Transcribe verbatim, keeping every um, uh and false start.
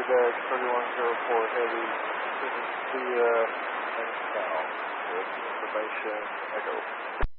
Quebec thirty-one zero four Heavy. This is the uh, and now with information Echo.